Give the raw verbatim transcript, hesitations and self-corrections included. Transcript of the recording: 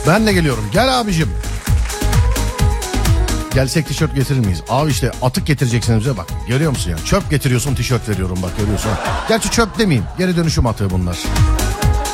Ben de geliyorum. Gel abicim. Gelsek tişört getirir miyiz? Abi işte atık getireceksiniz bize bak. Görüyor musun ya? Çöp getiriyorsun, tişört veriyorum bak, görüyorsun. Gerçi çöp demeyeyim. Geri dönüşüm atığı bunlar.